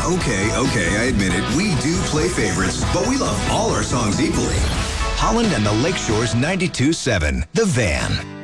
Okay, I admit it. We do play favorites, but we love all our songs equally. Holland and the Lakeshore's 92.7, The Van.